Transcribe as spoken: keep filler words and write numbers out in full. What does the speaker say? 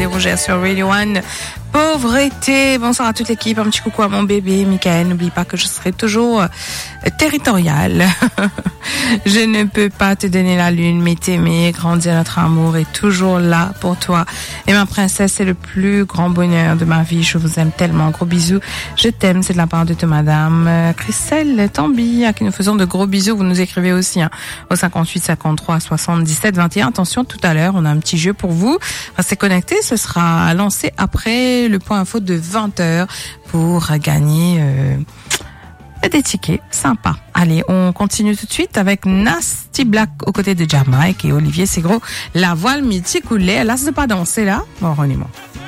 Rougère sur Radio One. Pauvreté. Bonsoir à toute l'équipe. Un petit coucou à mon bébé, Michael. N'oublie pas que je serai toujours euh, territoriale. Je ne peux pas te donner la lune, mais t'aimer, grandir notre amour est toujours là pour toi. Et ma princesse, c'est le plus grand bonheur de ma vie. Je vous aime tellement. Gros bisous. Je t'aime. C'est de la part de ta madame euh, Christelle Tambi, à qui nous faisons de gros bisous. Vous nous écrivez aussi hein, au cinquante-huit cinquante-trois soixante-dix-sept vingt et un. Attention, tout à l'heure, on a un petit jeu pour vous. Restez connectés. Ce sera lancé après le point info de vingt heures pour gagner euh, des tickets sympas. Allez, on continue tout de suite avec Nasty Black aux côtés de Jamaica et Olivier Segro. La voile mythique ou les, là, c'est pas danser là. Bon, on y va.